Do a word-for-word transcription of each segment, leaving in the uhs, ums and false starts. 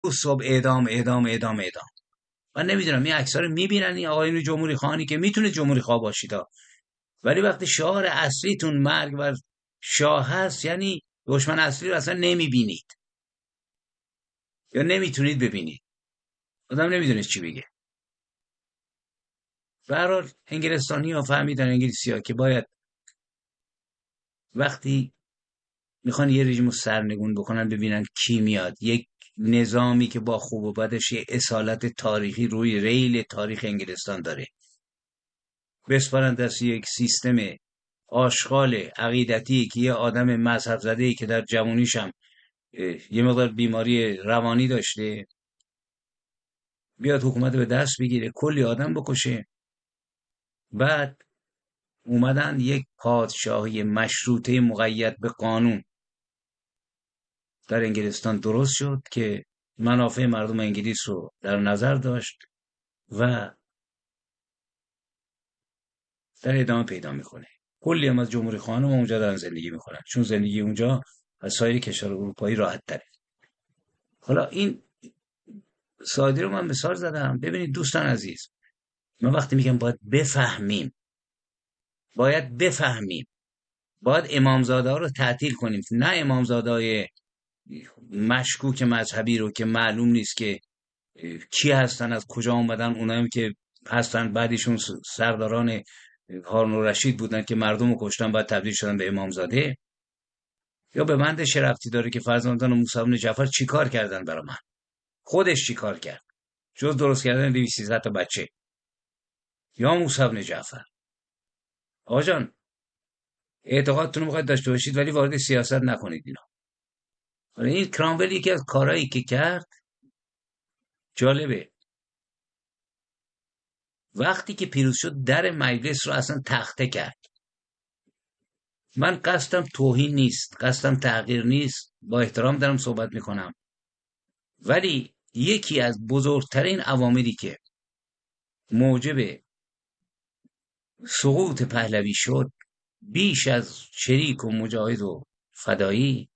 روز صبح اعدام اعدام اعدام اعدام. من نمیدونم این عکس‌ها رو میبینن این آقایون جمهوری خواهانی که میتونه جمهوری خواه باشید ها، ولی وقتی شعار اصلیتون مرگ بر شاه هست یعنی دشمن اصلی رو اصلا نمیبینید یا نمیتونید ببینید. آدم نمیدونه چی بگه. به هر حال انگلستانی ها فهمیدن، انگلیسی ها، که باید وقتی میخوان یه رژیم رو سرنگون بکنن ببینن کی میاد، یک نظامی که با خوب و بدش یه اصالت تاریخی روی ریل تاریخ انگلستان داره، بسپارن دست یک سیستم آشغال عقیدتی که یه آدم مذهب زده‌ای که در جوانیش هم یه مقدار بیماری روانی داشته بیاد حکومت به دست بگیره، کلی آدم بکشه. بعد اومدن یک پادشاهی مشروطه مقید به قانون در انگلستان درست شد که منافع مردم انگلیس رو در نظر داشت و در ادامه پیدا میکنه. کلی هم از جمهوری خواهان اونجا دارن زندگی میکنن، چون زندگی اونجا از سایر کشور اروپایی راحت تره. حالا این سعودی رو من مثال زدم. ببینید دوستان عزیز، من وقتی میگم باید بفهمیم، باید بفهمیم، باید امامزاده ها رو تعطیل کنیم، نه امامزاده های مشکوک مذهبی رو که معلوم نیست که کی هستن، از کجا اومدن. اونایی که هستن بعدیشون سرداران هارون الرشید بودن که مردم رو کشتن بعد تبدیل شدن به امامزاده. یا به من چه ربطی داره که فرزندان موسی بن جعفر چیکار کردن برای من؟ خودش چیکار کرد جز درست کردن دویست و سیزده تا بچه؟ یا موسی بن جعفر؟ آقا جان اعتقادتون رو میخواید داشته باشید ولی وارد سیاست نکنید اینا. حالا این کرامول یکی از کارهایی که کرد جالبه. وقتی که پیروز شد در مجلس رو اصلا تخته کرد. من قصدم توهین نیست، قصدم تغییر نیست، با احترام دارم صحبت میکنم، ولی یکی از بزرگترین عواملی که موجب سقوط پهلوی شد بیش از شریک و مجاهد و فدایی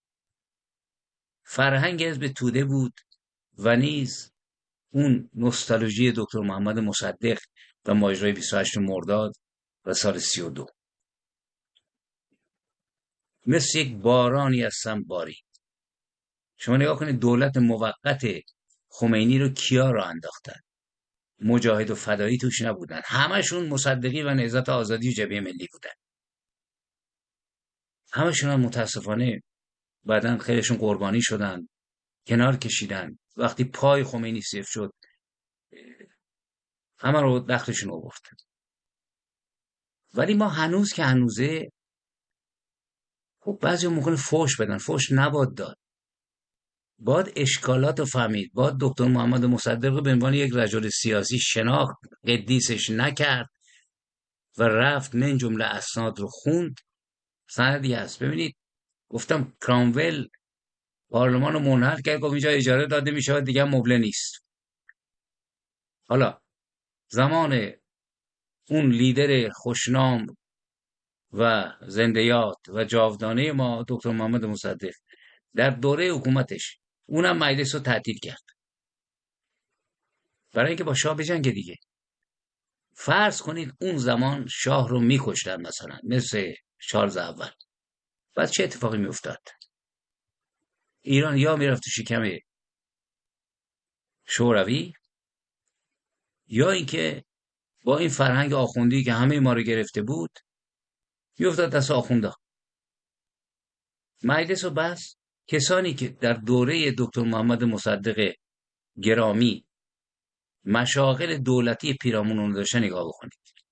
فرهنگ حزب توده بود و نیز اون نوستالژی دکتر محمد مصدق و ماجرای بیست و هشت مرداد و سال سی و دو مثل یک بارانی از سم بارید. شما نگاه کنید دولت موقت خمینی رو کیا را انداختن؟ مجاهد و فدایی توش نبودن، همشون مصدقی و نهضت آزادی و جبهه ملی بودن. همشون هم متاسفانه بعدن خیلیشون قربانی شدن، کنار کشیدن. وقتی پای خمینی صفر شد همه رو دختشون آورد. ولی ما هنوز که هنوزه خب بعضی ممکنه فوش بدن، فوش نباد داد، باید اشکالات رو فهمید. باید دکتر محمد مصدق رو به عنوان یک رجل سیاسی شناخت، قدیسش نکرد و رفت من جمله اسناد رو خوند. سندی هست، ببینید گفتم کرامول پارلمان رو منحل کرد، گفت اینجا اجاره داده میشه و دیگه مبله نیست. حالا زمان اون لیدر خوشنام و زنده‌یاد و جاودانه ما دکتر محمد مصدق در دوره حکومتش اونم مجلس رو تعطیل کرد برای اینکه با شاه بجنگه دیگه. فرض کنید اون زمان شاه رو میکشتن مثلا مثل چارلز اول، بعد چه اتفاقی میافتاد؟ ایران یا میرفت تو شکم شوروی یا اینکه با این فرهنگ آخوندی که همه ما رو گرفته بود میافتاد دست آخوندا. مجلس رو بس. کسانی که در دوره دکتر محمد مصدق گرامی مشاغل دولتی پیرامون رو داشتن نگاه بکنید.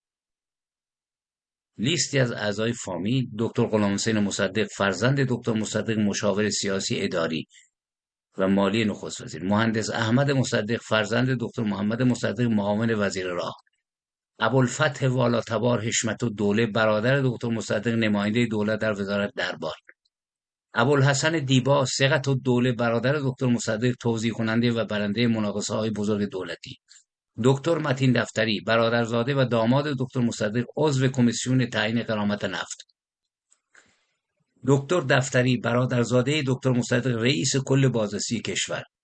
لیستی از اعضای فامیل: دکتر غلام حسین مصدق فرزند دکتر مصدق مشاور سیاسی اداری و مالی نخست وزیر، مهندس احمد مصدق فرزند دکتر محمد مصدق معاون وزیر راه، ابوالفتح والاتبار حشمت الدوله برادر دکتر مصدق نماینده دولت در وزارت دربار، ابوالحسن دیبا ثقة الدوله برادر دکتر مصدق توضیح کننده و برنده مناقصه های بزرگ دولتی، دکتر متین دفتری برادرزاده و داماد دکتر مصدق عضو کمیسیون تعیین غرامت نفت، دکتر دفتری برادرزاده دکتر مصدق رئیس کل بازرسی کشور،